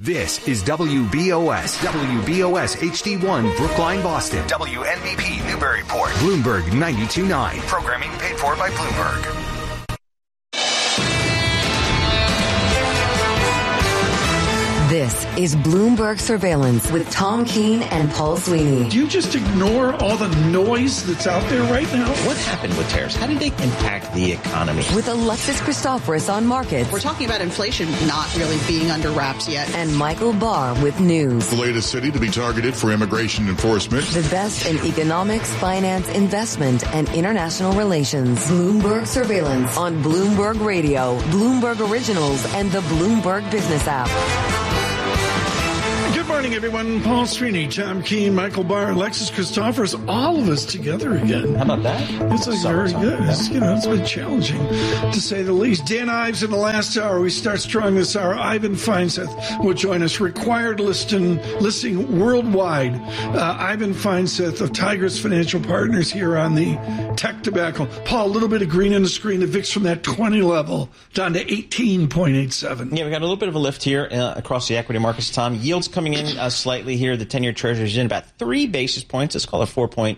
This is WBOS HD1 Brookline, Boston. WNBP Newburyport. Bloomberg 92.9. Programming paid for by Bloomberg. This is Bloomberg Surveillance with Tom Keene and Paul Sweeney. Do you just ignore all the noise that's out there right now? What happened with tariffs? How did they impact the economy? With Alexis Christoforous on markets. We're talking about inflation not really being under wraps yet. And Michael Barr with news. The latest city to be targeted for immigration enforcement. The best in economics, finance, investment, and international relations. Bloomberg Surveillance on Bloomberg Radio, Bloomberg Originals, and the Bloomberg Business app. Good morning, everyone. Paul Sweeney, Tom Keene, Michael Barr, Alexis Christoforous, all of us together again. How about that? It's like very good. It's, it's been challenging, to say the least. Dan Ives in the last hour. We start strong this hour. Ivan Feinseth will join us. Required listing worldwide. Ivan Feinseth of Tigris Financial Partners here on the Tech Tobacco. Paul, a little bit of green in the screen. The VIX from that 20 level down to 18.87. Yeah, we got a little bit of a lift here across the equity markets, Tom. Yields coming in slightly here. The 10-year Treasury is in about 3 basis points. Let's call it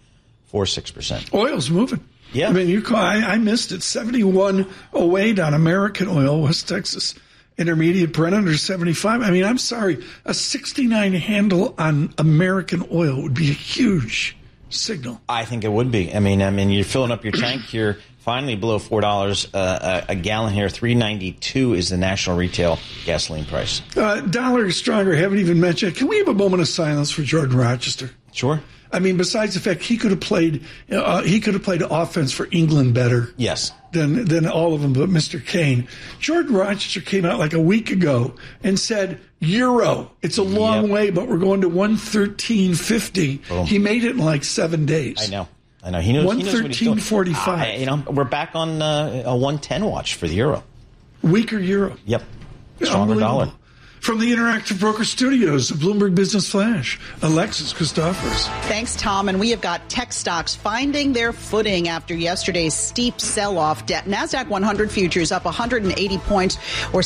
4.46%. Oil's moving. Yeah. I mean, I missed it. 71.08 on American oil, West Texas Intermediate Brent under 75. I mean, I'm sorry. A 69 handle on American oil would be a huge signal. I think it would be. I mean, you're filling up your tank here. Finally below $4 a gallon here. $3.92 is the national retail gasoline price. Dollar is stronger. Haven't even mentioned. Can we have a moment of silence for Jordan Rochester? Sure. I mean, besides the fact he could have played offense for England better. Yes. Than all of them, but Mr. Kane. Jordan Rochester came out like a week ago and said, Euro. It's a long way, but we're going to 113.50. Boom. He made it in like 7 days. I know. He knows. 113.45. We're back on a 110 watch for the euro. Weaker euro. Yep. Stronger dollar. From the Interactive Broker Studios, the Bloomberg Business Flash, Alexis Christoforous. Thanks, Tom. And we have got tech stocks finding their footing after yesterday's steep sell-off. NASDAQ 100 futures up 180 points, or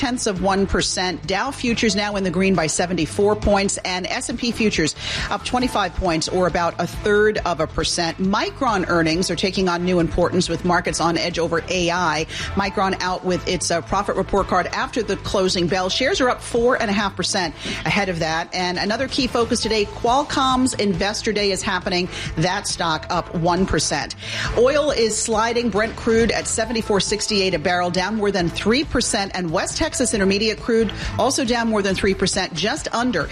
0.6%. Dow futures now in the green by 74 points, and S&P futures up 25 points, or about 0.33%. Micron earnings are taking on new importance with markets on edge over AI. Micron out with its profit report card after the closing bell. Shares are up 4.5% ahead of that. And another key focus today, Qualcomm's Investor Day is happening. That stock up 1%. Oil is sliding. Brent crude at $74.68 a barrel, down more than 3%. And West Texas Intermediate crude also down more than 3%, just under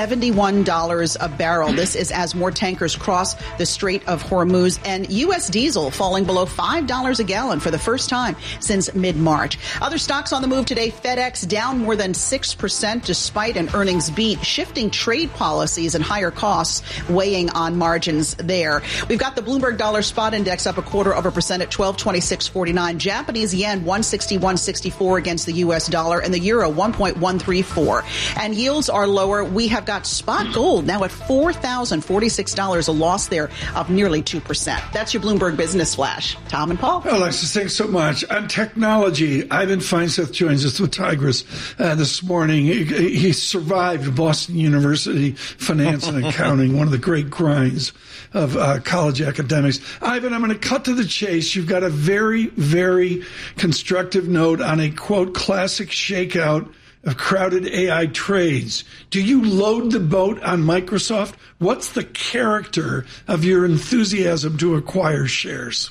$71 a barrel. This is as more tankers cross the Strait of Hormuz. And U.S. diesel falling below $5 a gallon for the first time since mid-March. Other stocks on the move today, FedEx down more than 6% despite an earnings beat, shifting trade policies and higher costs weighing on margins there. We've got the Bloomberg Dollar Spot Index up 0.25% at 1226.49. Japanese yen 161.64 against the U.S. dollar, and the euro 1.134. And yields are lower. We have got spot gold now at $4,046, a loss there of nearly 2%. That's your Bloomberg Business Flash. Tom and Paul. Alexis, thanks so much. On technology, Ivan Feinseth joins us with Tigris this morning. He survived Boston University finance and accounting, one of the great grinds of college academics. Ivan, I'm going to cut to the chase. You've got a very, very constructive note on a, quote, classic shakeout of crowded AI trades. Do you load the boat on Microsoft? What's the character of your enthusiasm to acquire shares?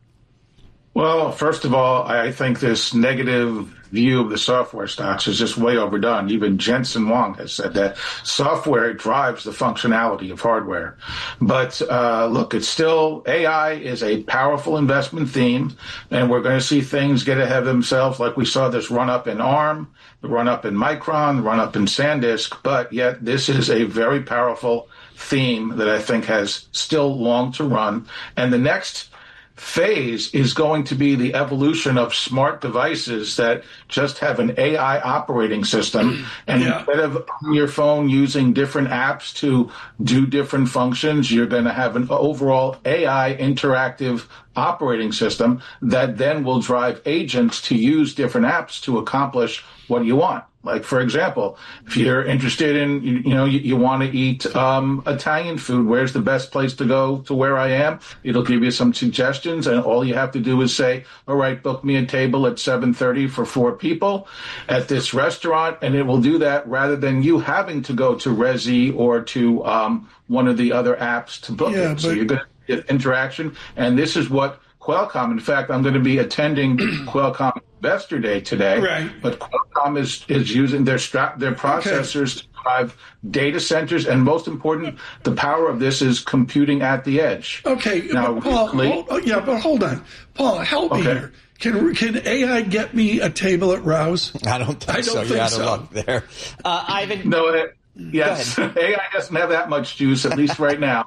Well, first of all, I think this negative view of the software stocks is just way overdone. Even Jensen Huang has said that software drives the functionality of hardware. But look, it's still, AI is a powerful investment theme, and we're going to see things get ahead of themselves, like we saw this run-up in ARM, the run-up in Micron, the run-up in SanDisk, but yet this is a very powerful theme that I think has still long to run. And the next phase is going to be the evolution of smart devices that just have an AI operating system. And instead of your phone using different apps to do different functions, you're going to have an overall AI interactive operating system that then will drive agents to use different apps to accomplish what you want. Like, for example, if you're interested in, you want to eat Italian food, where's the best place to go to where I am? It'll give you some suggestions, and all you have to do is say, all right, book me a table at 7:30 for 4 people at this restaurant, and it will do that rather than you having to go to Resy or to one of the other apps to book it. So you're going to get interaction, and this is what Qualcomm, in fact, I'm going to be attending Qualcomm Investor Day today. Right. But Qualcomm is using their processors to drive data centers, and most important, the power of this is computing at the edge. Okay, now, Paul, hold on. Paul, help me here. Can AI get me a table at Rouse? I don't think so. You're out of luck there. Ivan? No, yes. AI doesn't have that much juice, at least right now.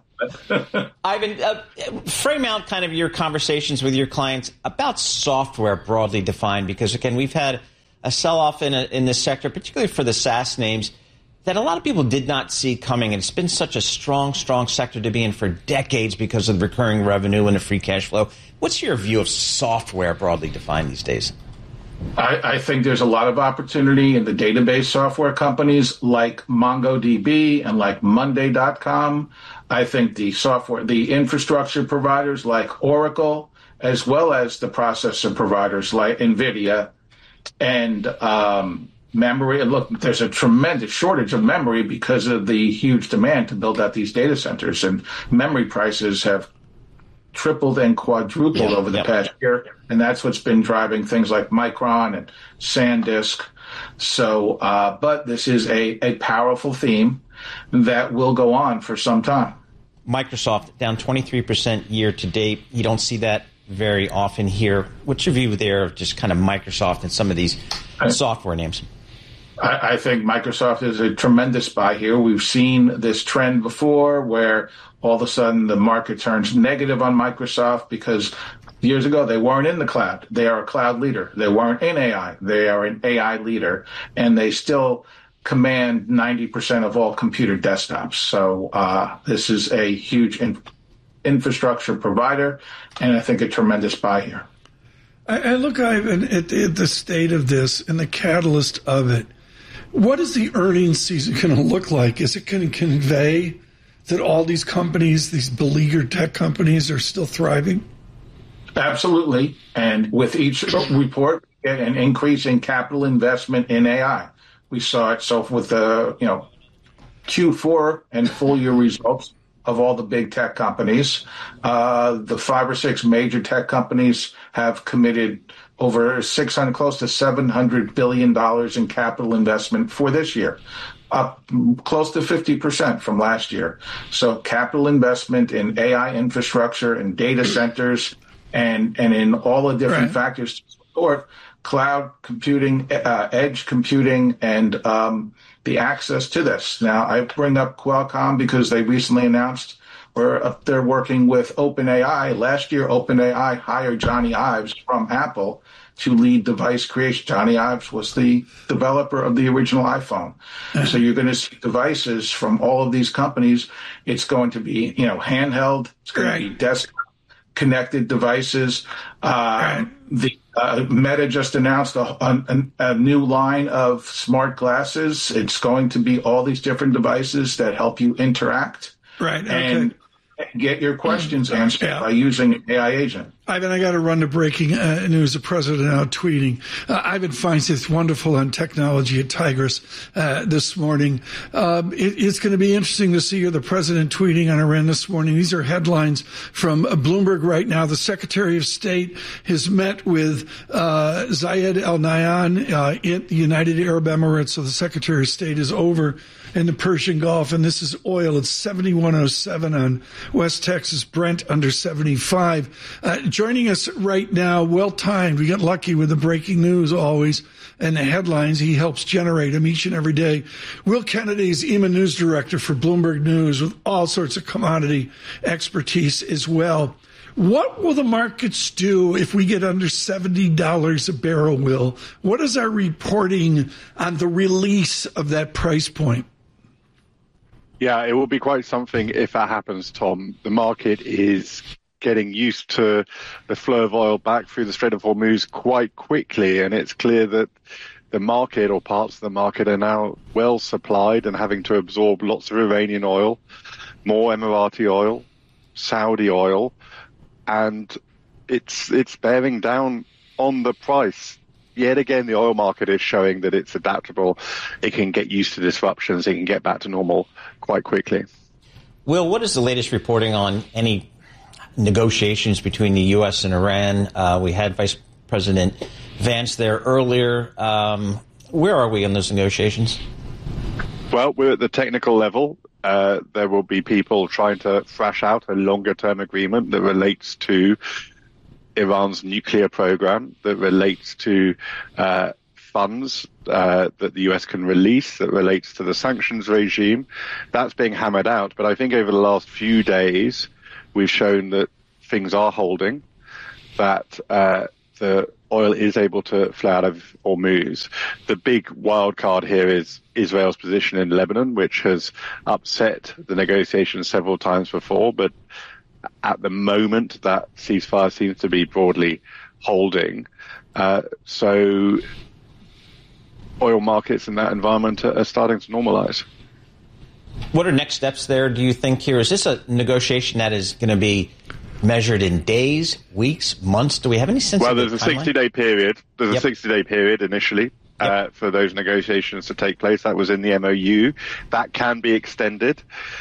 Ivan, frame out kind of your conversations with your clients about software broadly defined, because, again, we've had a sell-off in this sector, particularly for the SaaS names, that a lot of people did not see coming. And it's been such a strong sector to be in for decades because of the recurring revenue and the free cash flow. What's your view of software broadly defined these days? I think there's a lot of opportunity in the database software companies like MongoDB and like Monday.com. I think the infrastructure providers like Oracle, as well as the processor providers like NVIDIA and memory. Look, there's a tremendous shortage of memory because of the huge demand to build out these data centers, and memory prices have tripled and quadrupled over the past year, and that's what's been driving things like Micron and SanDisk. So, but this is a powerful theme that will go on for some time. Microsoft down 23% year to date. You don't see that very often here. What's your view there of just kind of Microsoft and some of these software names? I think Microsoft is a tremendous buy here. We've seen this trend before where all of a sudden the market turns negative on Microsoft because years ago they weren't in the cloud. They are a cloud leader. They weren't in AI. They are an AI leader, and they still command 90% of all computer desktops. So this is a huge infrastructure provider, and I think a tremendous buy here. I look, Ivan, at the state of this and the catalyst of it. What is the earnings season going to look like? Is it going to convey that all these companies, these beleaguered tech companies, are still thriving? Absolutely. And with each report, we get an increase in capital investment in AI. We saw it with the Q4 and full year results of all the big tech companies. The 5 or 6 major tech companies have committed over close to $700 billion in capital investment for this year, up close to 50% from last year. So capital investment in AI infrastructure and data centers and in all the different factors to support cloud computing, edge computing, and the access to this. Now, I bring up Qualcomm because they recently announced they're working with OpenAI. Last year, OpenAI hired Johnny Ives from Apple to lead device creation. Johnny Ives was the developer of the original iPhone. So you're going to see devices from all of these companies. It's going to be, handheld. It's going to be desktop connected devices. Meta just announced a new line of smart glasses. It's going to be all these different devices that help you interact. And get your questions answered by using an AI agent. Ivan, I got to run to breaking news. The president now tweeting. Ivan Feinseth, wonderful on technology at Tigris this morning. It's going to be interesting to see the president tweeting on Iran this morning. These are headlines from Bloomberg right now. The Secretary of State has met with Zayed Al Nahyan in the United Arab Emirates. So the Secretary of State is over in the Persian Gulf, and this is oil. It's 71.07 on West Texas Brent, under 75. Joining us right now, well-timed. We get lucky with the breaking news always and the headlines. He helps generate them each and every day. Will Kennedy is EMA News Director for Bloomberg News with all sorts of commodity expertise as well. What will the markets do if we get under $70 a barrel, Will? What is our reporting on the release of that price point? Yeah, it will be quite something if that happens, Tom. The market is getting used to the flow of oil back through the Strait of Hormuz quite quickly, and it's clear that the market or parts of the market are now well supplied and having to absorb lots of Iranian oil, more Emirati oil, Saudi oil, and it's bearing down on the price. Yet again, the oil market is showing that it's adaptable. It can get used to disruptions. It can get back to normal quite quickly. Will, what is the latest reporting on any negotiations between the U.S. and Iran? We had Vice President Vance there earlier. Where are we in those negotiations? Well, we're at the technical level. There will be people trying to thrash out a longer-term agreement that relates to Iran's nuclear program, that relates to funds that the U.S. can release, that relates to the sanctions regime. That's being hammered out. But I think over the last few days, we've shown that things are holding, that the oil is able to flow out of Hormuz. The big wild card here is Israel's position in Lebanon, which has upset the negotiations several times before, but at the moment that ceasefire seems to be broadly holding. So oil markets in that environment are starting to normalize. What are next steps there, do you think, here? Is this a negotiation that is going to be measured in days, weeks, months? Do we have any sense of the timeline? There's a 60-day period. There's a 60-day period initially for those negotiations to take place. That was in the MOU. That can be extended.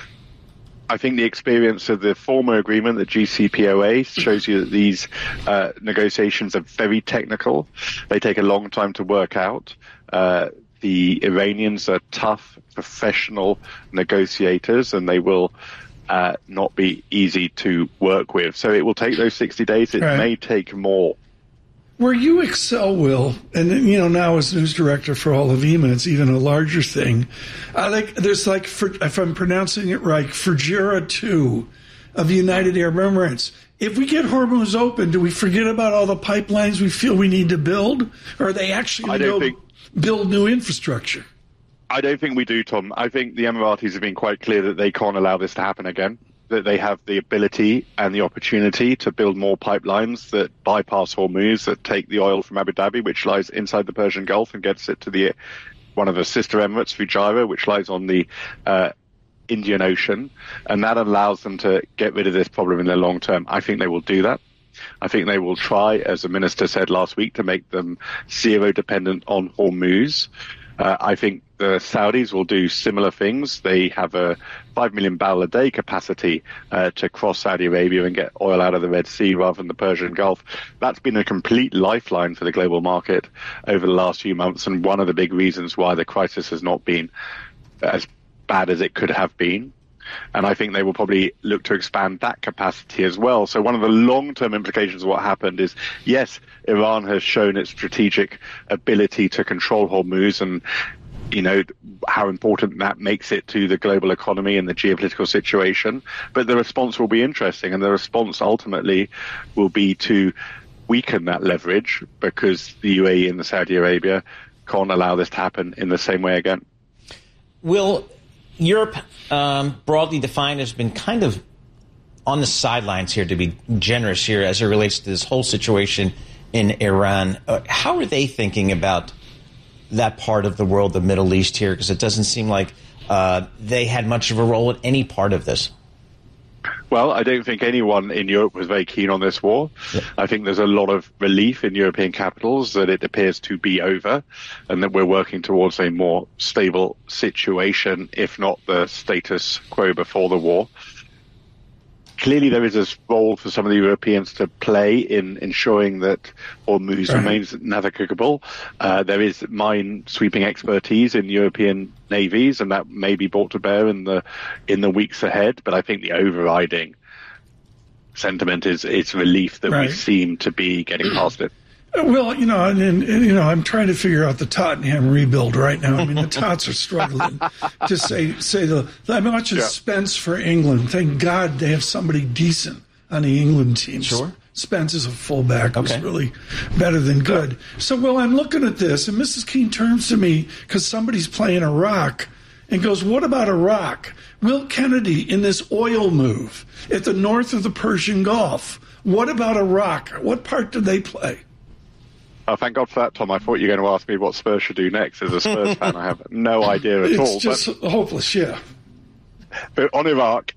I think the experience of the former agreement, the GCPOA, shows you that these negotiations are very technical. They take a long time to work out. The Iranians are tough, professional negotiators, and they will not be easy to work with. So it will take those 60 days. It may take more. Where you excel, Will, and now as news director for all of EMA, it's even a larger thing. If I'm pronouncing it right, Fujairah 2 of the United Arab Emirates. If we get Hormuz open, do we forget about all the pipelines we feel we need to build? Or are they actually going to build new infrastructure? I don't think we do, Tom. I think the Emiratis have been quite clear that they can't allow this to happen again, that they have the ability and the opportunity to build more pipelines that bypass Hormuz, that take the oil from Abu Dhabi, which lies inside the Persian Gulf, and gets it to one of the sister Emirates, Fujairah, which lies on the Indian Ocean. And that allows them to get rid of this problem in the long term. I think they will do that. I think they will try, as the minister said last week, to make them zero dependent on Hormuz. I think the Saudis will do similar things. They have a 5 million barrel a day capacity to cross Saudi Arabia and get oil out of the Red Sea rather than the Persian Gulf. That's been a complete lifeline for the global market over the last few months, and one of the big reasons why the crisis has not been as bad as it could have been. And I think they will probably look to expand that capacity as well. So one of the long-term implications of what happened is, yes, Iran has shown its strategic ability to control Hormuz, and how important that makes it to the global economy and the geopolitical situation. But the response will be interesting, and the response ultimately will be to weaken that leverage, because the UAE and the Saudi Arabia can't allow this to happen in the same way again. Will Europe, broadly defined, has been kind of on the sidelines here, to be generous here, as it relates to this whole situation in Iran. How are they thinking about that part of the world, the Middle East here? Because it doesn't seem like they had much of a role in any part of this. Well, I don't think anyone in Europe was very keen on this war. Yeah. I think there's a lot of relief in European capitals that it appears to be over, and that we're working towards a more stable situation, if not the status quo before the war. Clearly, there is a role for some of the Europeans to play in ensuring that Hormuz remains navigable. There is mine-sweeping expertise in European navies, and that may be brought to bear in the weeks ahead. But I think the overriding sentiment is relief that we seem to be getting past it. Well, I'm trying to figure out the Tottenham rebuild right now. I mean, the Tots are struggling to say I'm watching Spence for England. Thank God they have somebody decent on the England team. Sure. Spence is a fullback who's really better than good. So, Will, I'm looking at this, and Mrs. Keene turns to me because somebody's playing Iraq and goes, what about Iraq? Will Kennedy in this oil move at the north of the Persian Gulf. What about Iraq? What part did they play? Oh, thank God for that, Tom. I thought you were going to ask me what Spurs should do next. As a Spurs fan, I have no idea at all. It's just hopeless, yeah. But on Iraq,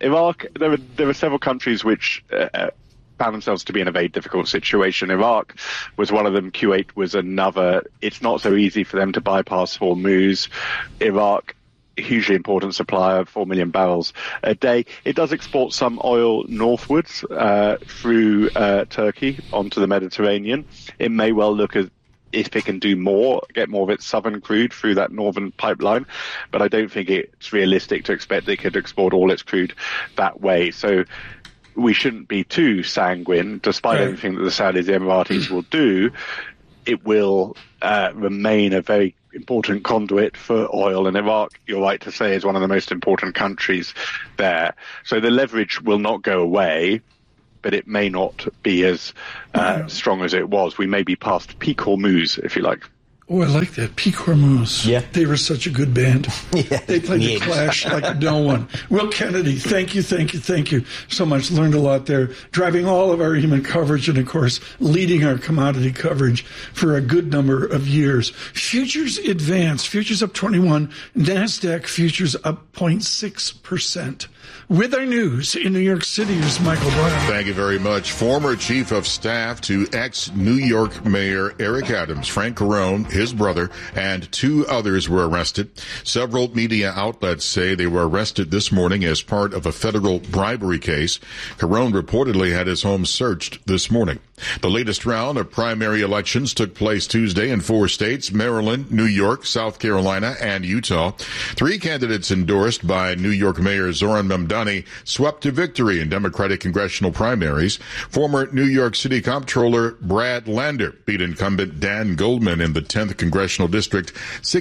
there were several countries which found themselves to be in a very difficult situation. Iraq was one of them. Kuwait was another. It's not so easy for them to bypass Hormuz. Iraq, hugely important supplier, 4 million barrels a day. It does export some oil northwards through Turkey onto the Mediterranean. It may well look as if it can do more, get more of its southern crude through that northern pipeline, but I don't think it's realistic to expect it could export all its crude that way. So we shouldn't be too sanguine, despite everything that the Saudis and Emiratis will do. It will remain a very important conduit for oil, and Iraq, you're right to say, is one of the most important countries there. So the leverage will not go away, but it may not be as strong as it was. We may be past peak Hormuz, if you like. Oh, I like that. Peak Hormuz. Yeah. They were such a good band. Yeah. They played the Clash like no one. Will Kennedy, thank you so much. Learned a lot there. Driving all of our EMA coverage and, of course, leading our commodity coverage for a good number of years. Futures advanced. Futures up 21. NASDAQ futures up 0.6%. With our news in New York City is Michael Brown. Thank you very much. Former chief of staff to ex-New York Mayor Eric Adams, Frank Carone, his brother, and 2 others were arrested. Several media outlets say they were arrested this morning as part of a federal bribery case. Carone reportedly had his home searched this morning. The latest round of primary elections took place Tuesday in 4 states, Maryland, New York, South Carolina, and Utah. 3 candidates endorsed by New York Mayor Zoran Mamdani swept to victory in Democratic congressional primaries. Former New York City Comptroller Brad Lander beat incumbent Dan Goldman in the 10th Congressional District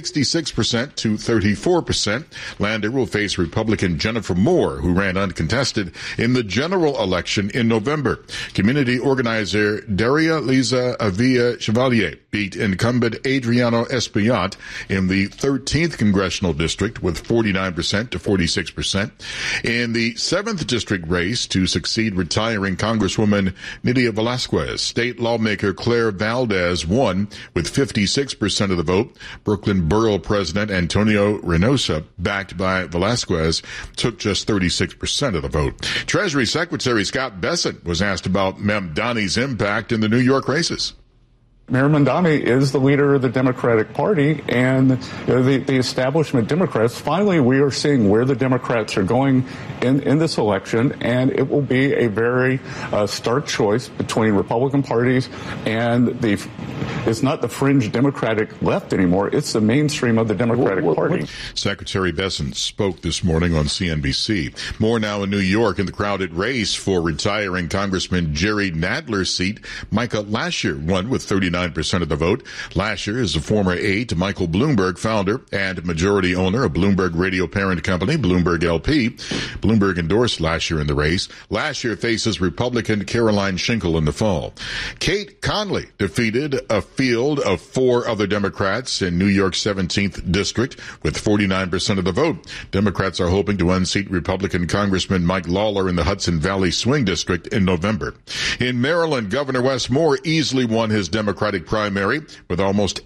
66% to 34%. Lander will face Republican Jennifer Moore, who ran uncontested in the general election in November. Community organizer Daria Liza Avia Chevalier beat incumbent Adriano Espaillat in the 13th Congressional District with 49% to 46%. In the 7th District race to succeed retiring Congresswoman Nydia Velasquez, state lawmaker Claire Valdez won with 56% of the vote. Brooklyn Borough President Antonio Reynosa, backed by Velasquez, took just 36% of the vote. Treasury Secretary Scott Bessent was asked about Mamdani's impact in the New York races. Mayor Mamdani is the leader of the Democratic Party, and the establishment Democrats, finally we are seeing where the Democrats are going in this election, and it will be a very stark choice between Republican parties and it's not the fringe Democratic left anymore, it's the mainstream of the Democratic Party. Secretary Bessent spoke this morning on CNBC. More now in New York in the crowded race for retiring Congressman Jerry Nadler's seat. Micah Lasher won with 39% of the vote. Lasher is a former aide to Michael Bloomberg, founder and majority owner of Bloomberg radio parent company, Bloomberg LP. Bloomberg endorsed Lasher in the race. Lasher faces Republican Caroline Schinkel in the fall. Kate Conley defeated a field of 4 other Democrats in New York's 17th district with 49% of the vote. Democrats are hoping to unseat Republican Congressman Mike Lawler in the Hudson Valley swing district in November. In Maryland, Governor Wes Moore easily won his Democratic primary with almost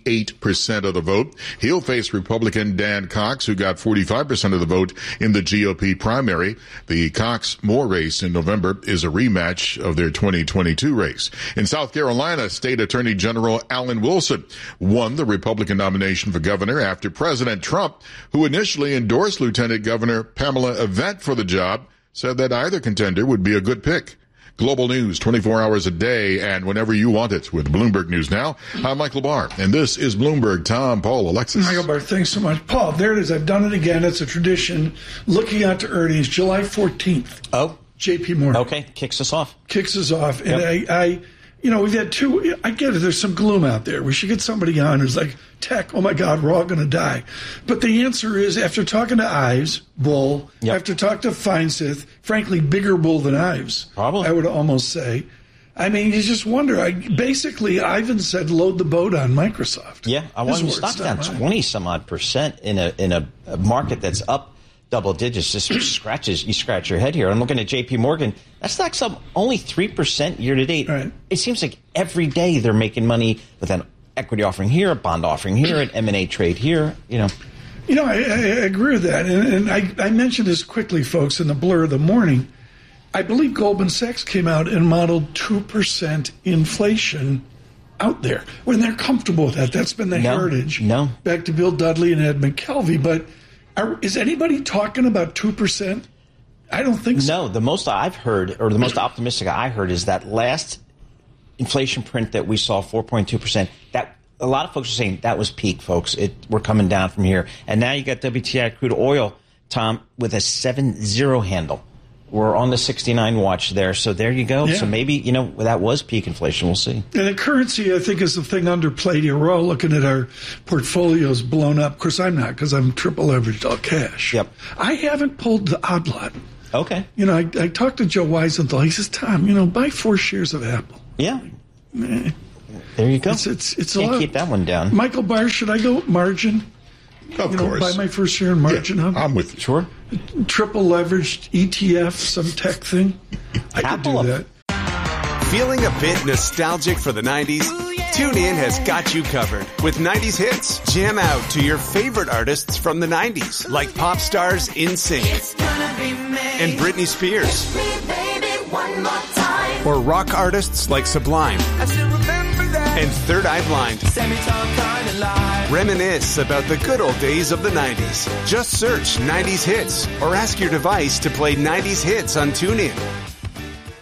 88% of the vote. He'll face Republican Dan Cox, who got 45% of the vote in the GOP primary. The Cox-Moore race in November is a rematch of their 2022 race. In South Carolina, State Attorney General Alan Wilson won the Republican nomination for governor after President Trump, who initially endorsed Lieutenant Governor Pamela Evette for the job, said that either contender would be a good pick. Global news 24 hours a day and whenever you want it with Bloomberg News Now. I'm Michael Barr, and this is Bloomberg. Tom, Paul, Alexis. Michael Barr, thanks so much. Paul, there it is. I've done it again. It's a tradition. Looking out to earnings, July 14th. Oh. J.P. Morgan. Okay, kicks us off. And yep. We've had 2. I get it. There's some gloom out there. We should get somebody on who's like, tech, oh my God, we're all going to die. But the answer is, after talking to Ives, bull, after talking to Feinseth, frankly, bigger bull than Ives, probably, I would almost say. I mean, you just wonder. Basically, Ivan said, load the boat on Microsoft. Yeah, I want to stock down 20-some-odd% in a market that's up double digits. Just you scratch your head here. I'm looking at J.P. Morgan. That stock's up only 3% year to date. Right. It seems like every day they're making money with an equity offering here, a bond offering here, an M&A trade here. I agree with that. And I mentioned this quickly, folks, in the blur of the morning. I believe Goldman Sachs came out and modeled 2% inflation out there when they're comfortable with that. That's been the heritage. No. Back to Bill Dudley and Ed McKelvey. But is anybody talking about 2%? I don't think so. No, the most I've heard, or the most optimistic I heard, is that last inflation print that we saw, 4.2%. That a lot of folks are saying that was peak, folks. We're coming down from here. And now you got WTI crude oil, Tom, with a 7.0 handle. We're on the 69 watch there. So there you go. Yeah. So maybe, that was peak inflation. We'll see. And the currency, I think, is the thing underplayed here. We're all looking at our portfolios blown up. Of course, I'm not, because I'm triple leveraged all cash. Yep. I haven't pulled the odd lot. Okay. I talked to Joe Weisenthal. He says, Tom, buy 4 shares of Apple. Yeah. There you go. It's Can't a lot. Keep that one down. Michael Barr, should I go margin? Of course. Buy my first share in margin hub? I'm with you. Sure. Triple leveraged ETF, some tech thing. I could do that. Feeling a bit nostalgic for the 90s? TuneIn has got you covered. With 90s hits, jam out to your favorite artists from the 90s, like pop stars NSYNC and Britney Spears. Or rock artists like Sublime and Third Eye Blind. Reminisce about the good old days of the 90s. Just search 90s hits or ask your device to play 90s hits on TuneIn.